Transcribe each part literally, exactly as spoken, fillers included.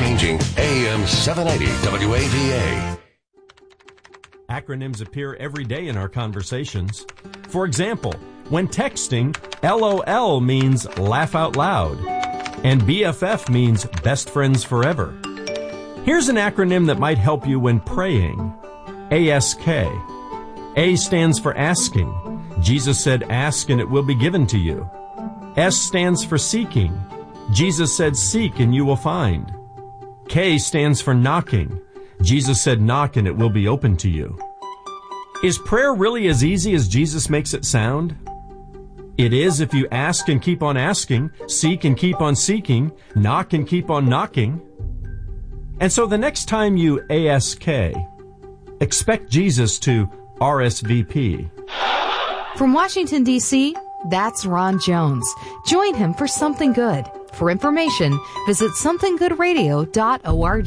life-changing A M seven eighty W A V A. Acronyms appear every day in our conversations. For example, when texting, L O L means laugh out loud, and B F F means best friends forever. Here's an acronym that might help you when praying. A S K. A stands for asking. Jesus said, ask and it will be given to you. S stands for seeking. Jesus said, seek and you will find. K stands for knocking. Jesus said, knock and it will be open to you. Is prayer really as easy as Jesus makes it sound? It is if you ask and keep on asking, seek and keep on seeking, knock and keep on knocking. And so the next time you A S K, expect Jesus to R S V P. From Washington, D C, that's Ron Jones. Join him for Something Good. For information, visit something good radio dot org.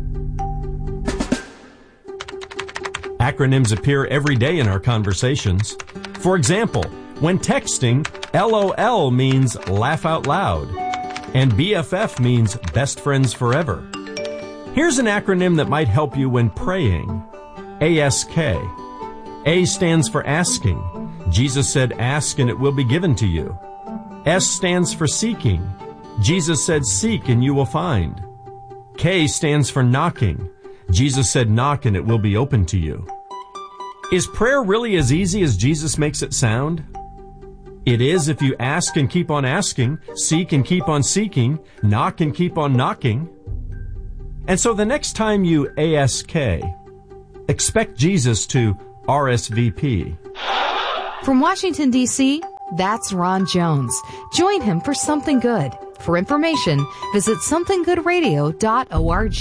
Acronyms appear every day in our conversations. For example, when texting, L O L means laugh out loud, and B F F means best friends forever. Here's an acronym that might help you when praying. A S K. A stands for asking. Jesus said, ask and it will be given to you. S stands for seeking. Jesus said, seek and you will find. K stands for knocking. Jesus said, knock and it will be open to you. Is prayer really as easy as Jesus makes it sound? It is if you ask and keep on asking, seek and keep on seeking, knock and keep on knocking. And so the next time you A S K, expect Jesus to R S V P. From Washington, D C, that's Ron Jones. Join him for Something Good. For information, visit something good radio dot org.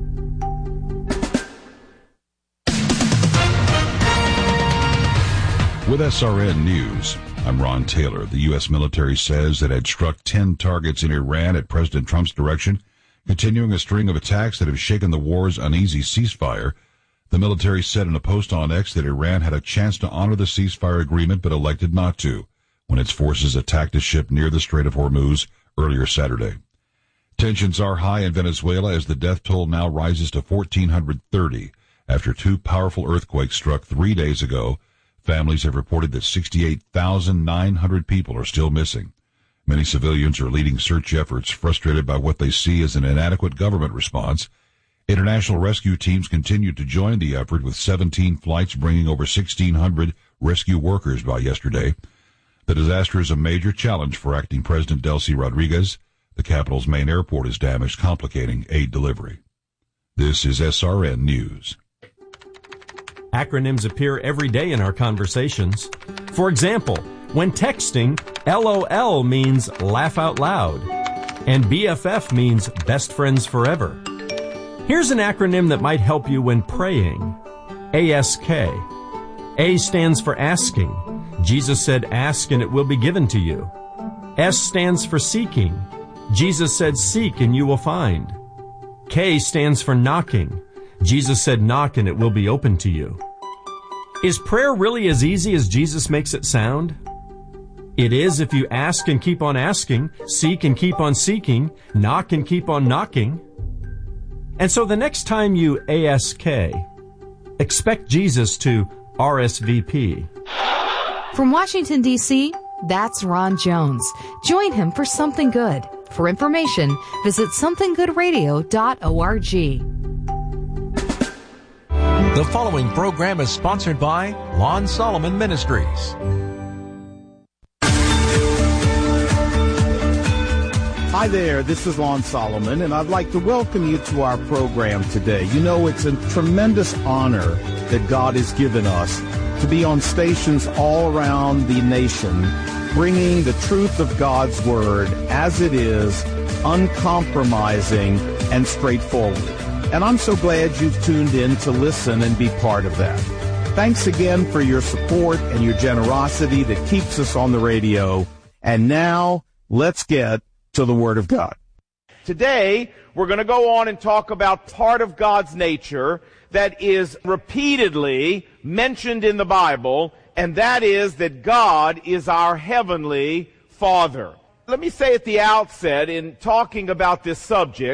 With S R N News, I'm Ron Taylor. The U S military says it had struck ten targets in Iran at President Trump's direction, continuing a string of attacks that have shaken the war's uneasy ceasefire. The military said in a post on X that Iran had a chance to honor the ceasefire agreement but elected not to when its forces attacked a ship near the Strait of Hormuz earlier Saturday. Tensions are high in Venezuela as the death toll now rises to one thousand four hundred thirty after two powerful earthquakes struck three days ago. Families have reported that sixty-eight thousand nine hundred people are still missing. Many civilians are leading search efforts, frustrated by what they see as an inadequate government response. International rescue teams continue to join the effort, with seventeen flights bringing over sixteen hundred rescue workers by yesterday. The disaster is a major challenge for acting President Delcy Rodriguez. The capital's main airport is damaged, complicating aid delivery. This is S R N News. Acronyms appear every day in our conversations. For example, when texting, L O L means laugh out loud, and B F F means best friends forever. Here's an acronym that might help you when praying. A S K. A stands for asking. Jesus said, ask and it will be given to you. S stands for seeking. Jesus said, seek and you will find. K stands for knocking. Jesus said, knock and it will be open to you. Is prayer really as easy as Jesus makes it sound? It is if you ask and keep on asking, seek and keep on seeking, knock and keep on knocking. And so the next time you A S K, expect Jesus to R S V P. From Washington, D C, that's Ron Jones. Join him for Something Good. For information, visit something good radio dot org. The following program is sponsored by Lon Solomon Ministries. Hi there, this is Lon Solomon, and I'd like to welcome you to our program today. You know, it's a tremendous honor that God has given us to be on stations all around the nation, bringing the truth of God's Word as it is, uncompromising and straightforward. And I'm so glad you've tuned in to listen and be part of that. Thanks again for your support and your generosity that keeps us on the radio. And now, let's get to the Word of God. Today, we're going to go on and talk about part of God's nature that is repeatedly mentioned in the Bible, and that is that God is our heavenly Father. Let me say at the outset, in talking about this subject,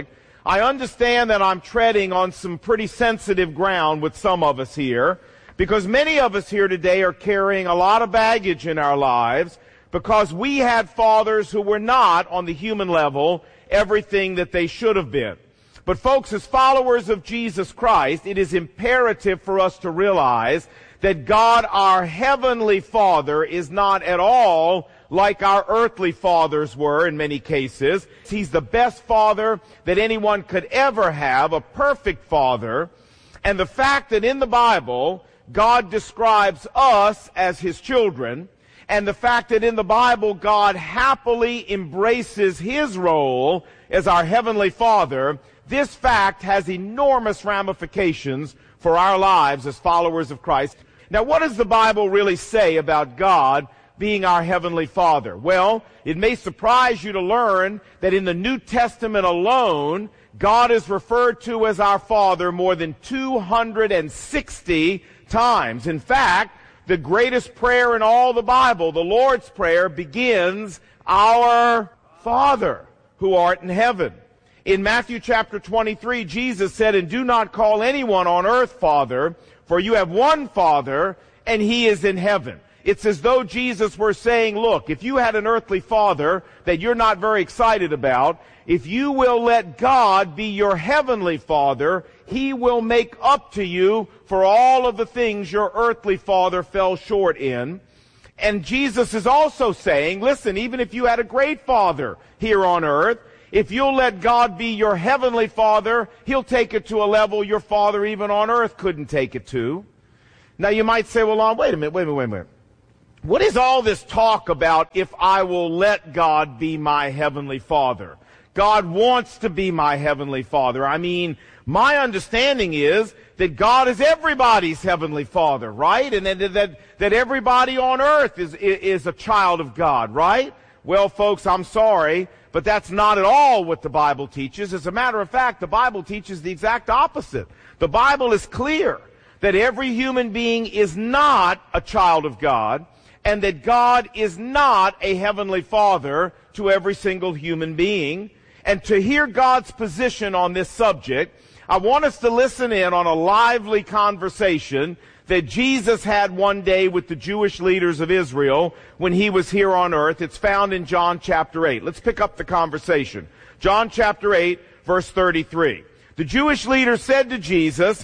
I understand that I'm treading on some pretty sensitive ground with some of us here, because many of us here today are carrying a lot of baggage in our lives because we had fathers who were not, on the human level, everything that they should have been. But folks, as followers of Jesus Christ, it is imperative for us to realize that God, our heavenly Father, is not at all like our earthly fathers were in many cases. He's the best father that anyone could ever have, a perfect father. And the fact that in the Bible, God describes us as his children, and the fact that in the Bible, God happily embraces his role as our heavenly Father, this fact has enormous ramifications for our lives as followers of Christ. Now, what does the Bible really say about God being our heavenly Father? Well, it may surprise you to learn that in the New Testament alone, God is referred to as our Father more than two hundred sixty times. In fact, the greatest prayer in all the Bible, the Lord's Prayer, begins, "Our Father, who art in heaven." In Matthew chapter twenty-three, Jesus said, "And do not call anyone on earth Father, for you have one Father, and he is in heaven." It's as though Jesus were saying, look, if you had an earthly father that you're not very excited about, if you will let God be your heavenly Father, he will make up to you for all of the things your earthly father fell short in. And Jesus is also saying, listen, even if you had a great father here on earth, if you'll let God be your heavenly Father, he'll take it to a level your father even on earth couldn't take it to. Now you might say, well, Lon, wait a minute, wait a minute, wait a minute. What is all this talk about if I will let God be my heavenly Father? God wants to be my heavenly Father. I mean, my understanding is that God is everybody's heavenly Father, right? And that, that, that everybody on earth is, is a child of God, right? Well, folks, I'm sorry, but that's not at all what the Bible teaches. As a matter of fact, the Bible teaches the exact opposite. The Bible is clear that every human being is not a child of God, and that God is not a heavenly Father to every single human being. And to hear God's position on this subject, I want us to listen in on a lively conversation that Jesus had one day with the Jewish leaders of Israel when he was here on earth. It's found in John chapter eight. Let's pick up the conversation. John chapter eight, verse thirty-three. The Jewish leaders said to Jesus,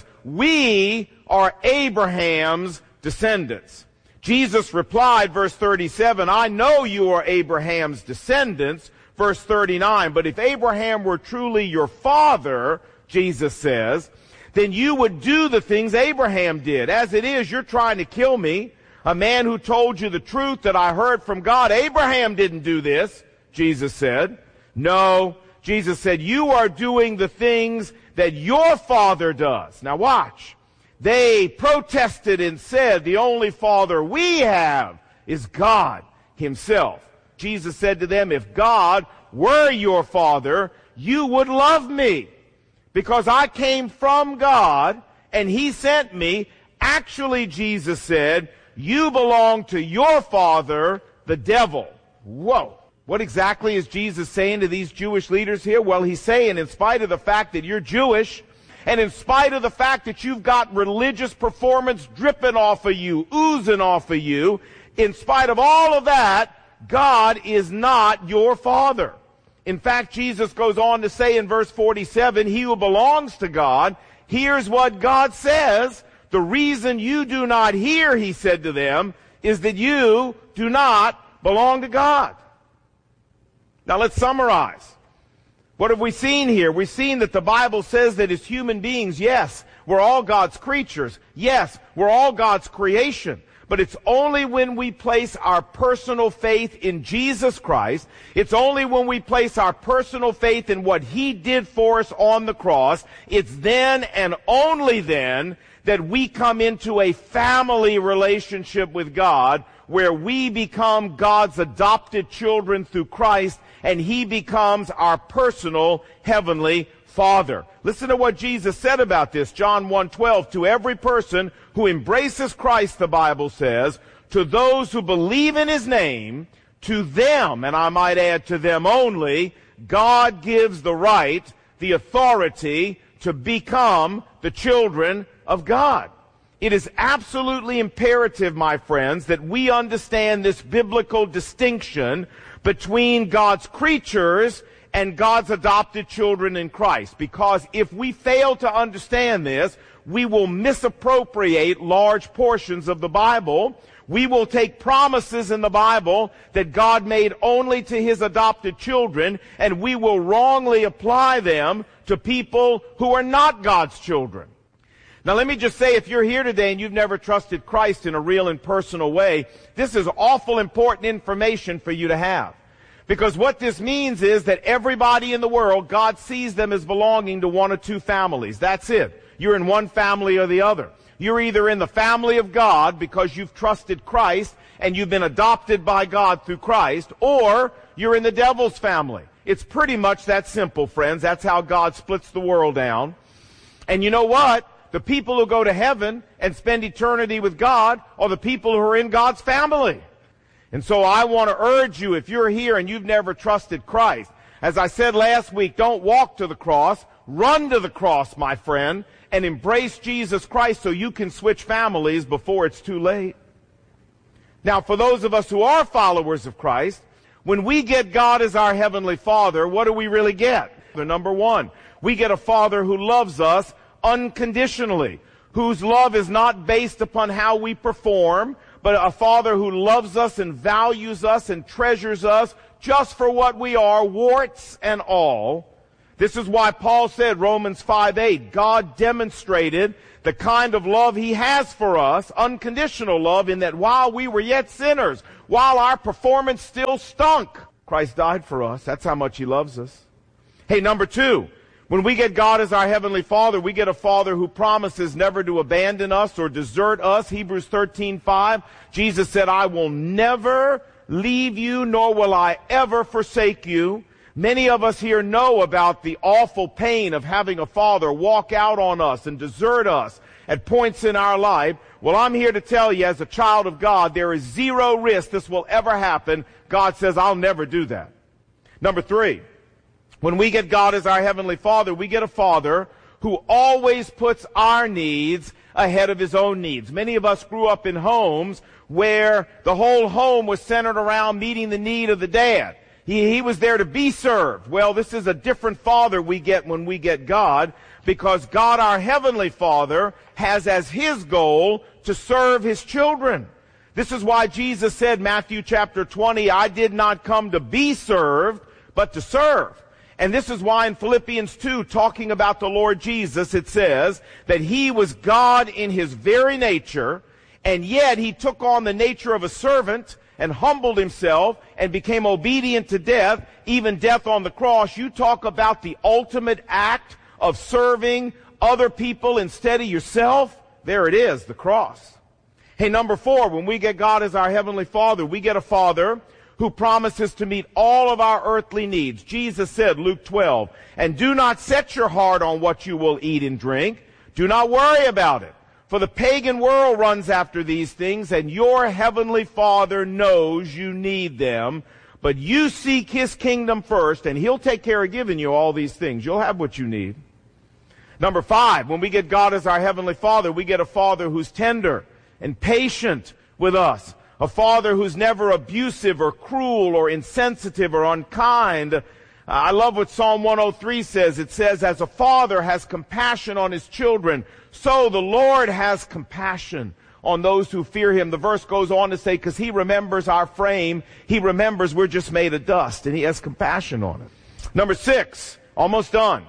"We are Abraham's descendants." Jesus replied, verse thirty-seven, "I know you are Abraham's descendants." Verse thirty-nine, "But if Abraham were truly your father," Jesus says, "then you would do the things Abraham did. As it is, you're trying to kill me, a man who told you the truth that I heard from God. Abraham didn't do this," Jesus said. "No," Jesus said, "you are doing the things that your father does." Now watch. They protested and said, "The only Father we have is God himself." Jesus said to them, "If God were your Father, you would love me, because I came from God and he sent me." Actually, Jesus said, "You belong to your father, the devil." Whoa. What exactly is Jesus saying to these Jewish leaders here? Well, he's saying, in spite of the fact that you're Jewish, and in spite of the fact that you've got religious performance dripping off of you, oozing off of you, in spite of all of that, God is not your Father. In fact, Jesus goes on to say in verse forty-seven, "He who belongs to God hears what God says. The reason you do not hear," he said to them, "is that you do not belong to God." Now let's summarize. What have we seen here? We've seen that the Bible says that as human beings, yes, we're all God's creatures. Yes, we're all God's creation. But it's only when we place our personal faith in Jesus Christ, it's only when we place our personal faith in what he did for us on the cross, it's then and only then that we come into a family relationship with God, where we become God's adopted children through Christ, and he becomes our personal heavenly Father. Listen to what Jesus said about this. John one twelve, "To every person who embraces Christ," the Bible says, "to those who believe in his name, to them," and I might add to them only, "God gives the right the authority to become the children of God. It is absolutely imperative, my friends, that we understand this biblical distinction between God's creatures and God's adopted children in Christ. Because if we fail to understand this, we will misappropriate large portions of the Bible. We will take promises in the Bible that God made only to his adopted children, and we will wrongly apply them to people who are not God's children. Now let me just say, if you're here today and you've never trusted Christ in a real and personal way, this is awful important information for you to have. Because what this means is that everybody in the world, God sees them as belonging to one or two families. That's it. You're in one family or the other. You're either in the family of God because you've trusted Christ and you've been adopted by God through Christ, or you're in the devil's family. It's pretty much that simple, friends. That's how God splits the world down. And you know what? The people who go to heaven and spend eternity with God are the people who are in God's family. And so I want to urge you, if you're here and you've never trusted Christ, as I said last week, don't walk to the cross, run to the cross, my friend, and embrace Jesus Christ so you can switch families before it's too late. Now, for those of us who are followers of Christ, when we get God as our Heavenly Father, what do we really get? Number one, we get a Father who loves us unconditionally, whose love is not based upon how we perform, but a Father who loves us and values us and treasures us just for what we are, warts and all. This is why Paul said, Romans five eight, God demonstrated the kind of love he has for us, unconditional love, in that while we were yet sinners, while our performance still stunk, Christ died for us. That's how much he loves us. Hey, number two, when we get God as our Heavenly Father, we get a Father who promises never to abandon us or desert us. Hebrews thirteen five, Jesus said, I will never leave you, nor will I ever forsake you. Many of us here know about the awful pain of having a father walk out on us and desert us at points in our life. Well, I'm here to tell you, as a child of God, there is zero risk this will ever happen. God says, I'll never do that. Number three, when we get God as our Heavenly Father, we get a Father who always puts our needs ahead of his own needs. Many of us grew up in homes where the whole home was centered around meeting the need of the dad. He, he was there to be served. Well, this is a different Father we get when we get God, because God, our Heavenly Father, has as his goal to serve his children. This is why Jesus said, Matthew chapter twenty, I did not come to be served, but to serve. And this is why in Philippians two, talking about the Lord Jesus, it says that he was God in his very nature, and yet he took on the nature of a servant and humbled himself and became obedient to death, even death on the cross. You talk about the ultimate act of serving other people instead of yourself. There it is, the cross. Hey, number four, when we get God as our Heavenly Father, we get a Father who promises to meet all of our earthly needs. Jesus said, Luke twelve, and do not set your heart on what you will eat and drink. Do not worry about it. For the pagan world runs after these things, and your Heavenly Father knows you need them. But you seek his kingdom first, and he'll take care of giving you all these things. You'll have what you need. Number five, when we get God as our Heavenly Father, we get a Father who's tender and patient with us. A Father who's never abusive or cruel or insensitive or unkind. Uh, I love what Psalm one oh three says. It says, as a father has compassion on his children, so the Lord has compassion on those who fear him. The verse goes on to say, because he remembers our frame, he remembers we're just made of dust, and he has compassion on it. Number six, almost done.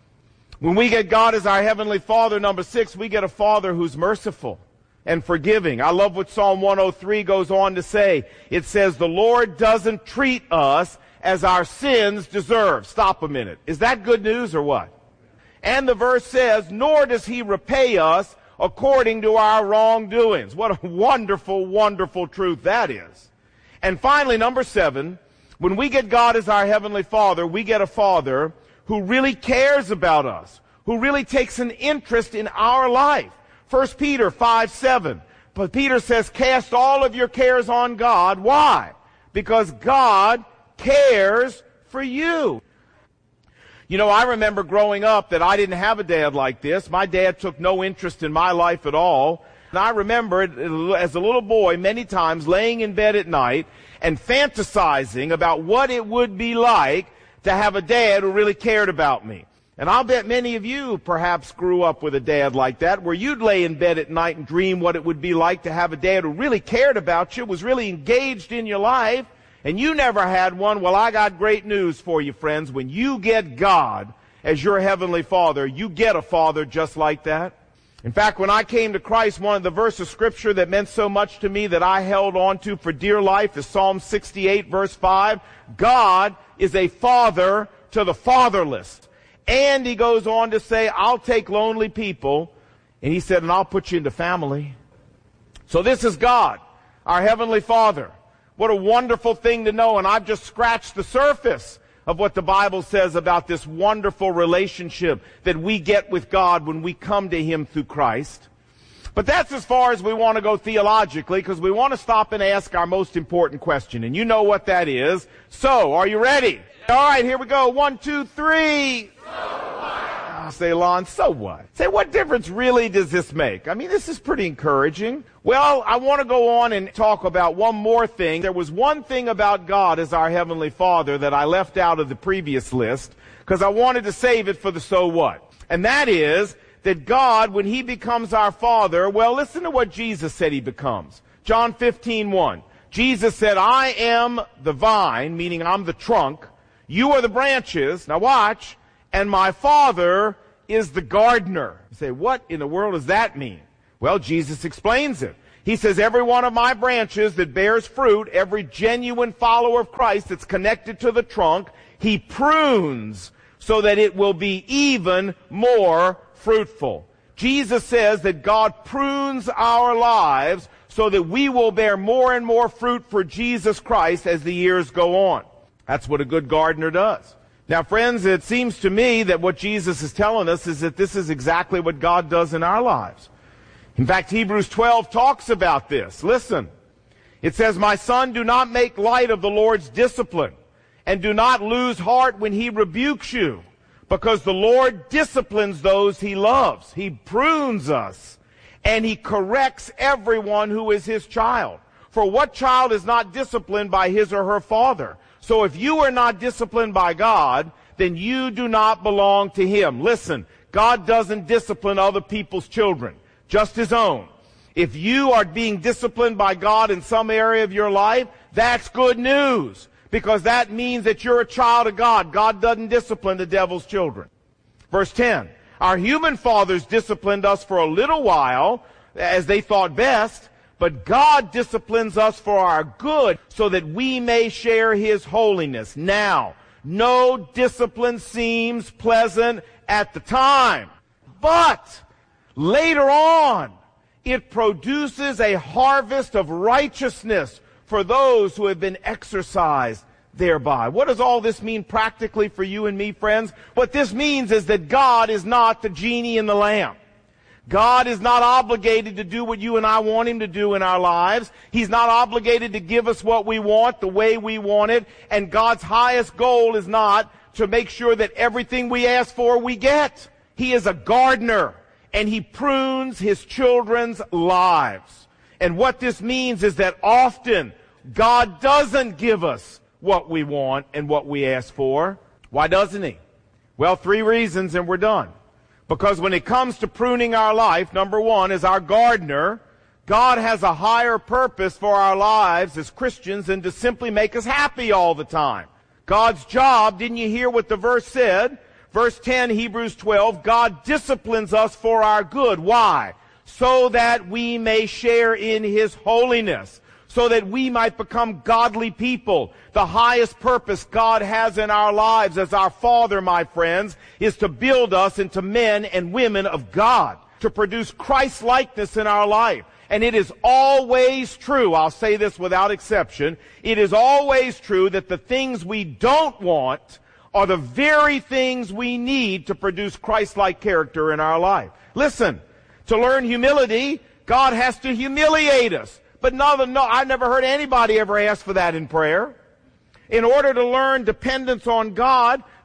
When we get God as our Heavenly Father, number six, we get a Father who's merciful and forgiving. I love what Psalm one oh three goes on to say. It says, the Lord doesn't treat us as our sins deserve. Stop a minute. Is that good news or what? And the verse says, nor does he repay us according to our wrongdoings. What a wonderful, wonderful truth that is. And finally, number seven, when we get God as our Heavenly Father, we get a Father who really cares about us, who really takes an interest in our life. First Peter five seven. But Peter says, cast all of your cares on God. Why? Because God cares for you. You know, I remember growing up that I didn't have a dad like this. My dad took no interest in my life at all. And I remember as a little boy many times laying in bed at night and fantasizing about what it would be like to have a dad who really cared about me. And I'll bet many of you perhaps grew up with a dad like that, where you'd lay in bed at night and dream what it would be like to have a dad who really cared about you, was really engaged in your life, and you never had one. Well, I got great news for you, friends. When you get God as your heavenly Father, you get a father just like that. In fact, when I came to Christ, one of the verses of Scripture that meant so much to me that I held on to for dear life is Psalm sixty-eight, verse five. God is a father to the fatherless. And he goes on to say, I'll take lonely people, and he said, and I'll put you into family. So this is God, our Heavenly Father. What a wonderful thing to know, and I've just scratched the surface of what the Bible says about this wonderful relationship that we get with God when we come to Him through Christ. But that's as far as we want to go theologically, because we want to stop and ask our most important question, and you know what that is. So, are you ready? All right, here we go. One, two, three. So what? Oh, say, Lon, so what? Say, what difference really does this make? I mean, this is pretty encouraging. Well, I want to go on and talk about one more thing. There was one thing about God as our Heavenly Father that I left out of the previous list, because I wanted to save it for the so what. And that is that God, when He becomes our Father, well, listen to what Jesus said He becomes. John fifteen one. Jesus said, I am the vine, meaning I'm the trunk. You are the branches. Now watch. And my Father is the gardener. You say, what in the world does that mean? Well, Jesus explains it. He says, every one of my branches that bears fruit, every genuine follower of Christ that's connected to the trunk, He prunes so that it will be even more fruitful. Jesus says that God prunes our lives so that we will bear more and more fruit for Jesus Christ as the years go on. That's what a good gardener does. Now, friends, it seems to me that what Jesus is telling us is that this is exactly what God does in our lives. In fact, Hebrews twelve talks about this. Listen. It says, my son, do not make light of the Lord's discipline, and do not lose heart when He rebukes you, because the Lord disciplines those He loves. He prunes us, and He corrects everyone who is His child. For what child is not disciplined by his or her father? So if you are not disciplined by God, then you do not belong to Him. Listen, God doesn't discipline other people's children, just His own. If you are being disciplined by God in some area of your life, that's good news, because that means that you're a child of God. God doesn't discipline the devil's children. Verse ten, our human fathers disciplined us for a little while, as they thought best, but God disciplines us for our good, so that we may share His holiness. Now, no discipline seems pleasant at the time, but later on, it produces a harvest of righteousness for those who have been exercised thereby. What does all this mean practically for you and me, friends? What this means is that God is not the genie in the lamp. God is not obligated to do what you and I want Him to do in our lives. He's not obligated to give us what we want the way we want it. And God's highest goal is not to make sure that everything we ask for we get. He is a gardener, and He prunes His children's lives. And what this means is that often God doesn't give us what we want and what we ask for. Why doesn't He? Well, three reasons and we're done. Because when it comes to pruning our life, number one, as our gardener, God has a higher purpose for our lives as Christians than to simply make us happy all the time. God's job, didn't you hear what the verse said? Verse ten, Hebrews twelve, God disciplines us for our good. Why? So that we may share in His holiness. So that we might become godly people. The highest purpose God has in our lives as our Father, my friends, is to build us into men and women of God, to produce Christ-likeness in our life. And it is always true, I'll say this without exception, it is always true that the things we don't want are the very things we need to produce Christ-like character in our life. Listen, to learn humility, God has to humiliate us. But no, no, I've never heard anybody ever ask for that in prayer. In order to learn dependence on God,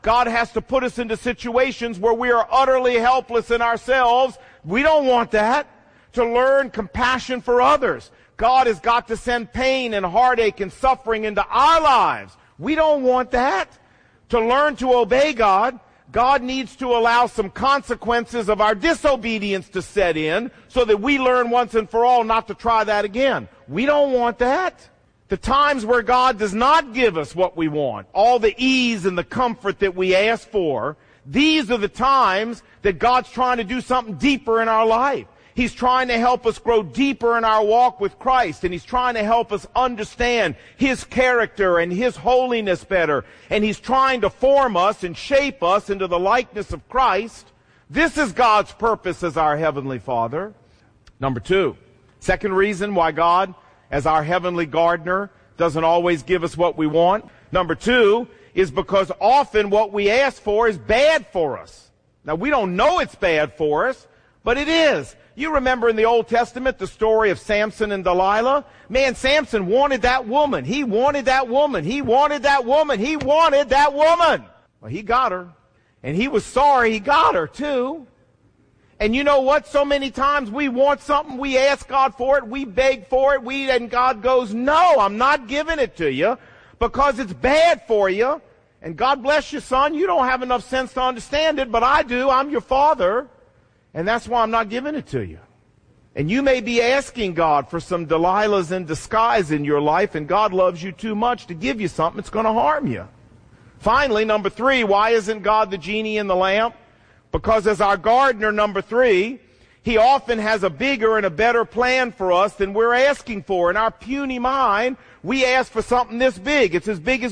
God has to put us into situations where we are utterly helpless in ourselves. We don't want that. To learn compassion for others, God has got to send pain and heartache and suffering into our lives. We don't want that. To learn to obey God, God needs to allow some consequences of our disobedience to set in so that we learn once and for all not to try that again. We don't want that. The times where God does not give us what we want, all the ease and the comfort that we ask for, these are the times that God's trying to do something deeper in our life. He's trying to help us grow deeper in our walk with Christ, and He's trying to help us understand His character and His holiness better, and He's trying to form us and shape us into the likeness of Christ. This is God's purpose as our Heavenly Father. Number two, second reason why God, as our Heavenly Gardener, doesn't always give us what we want. Number two is because often what we ask for is bad for us. Now, we don't know it's bad for us, but it is. You remember in the Old Testament the story of Samson and Delilah? Man, Samson wanted that woman. He wanted that woman. He wanted that woman. He wanted that woman. Well, he got her. And he was sorry he got her, too. And you know what? So many times we want something, we ask God for it, we beg for it, we and God goes, no, I'm not giving it to you because it's bad for you. And God bless you, son. You don't have enough sense to understand it, but I do. I'm your father. And that's why I'm not giving it to you. And you may be asking God for some Delilahs in disguise in your life, and God loves you too much to give you something that's going to harm you. Finally, number three, why isn't God the genie in the lamp? Because as our gardener, number three, He often has a bigger and a better plan for us than we're asking for. In our puny mind, we ask for something this big. It's as big as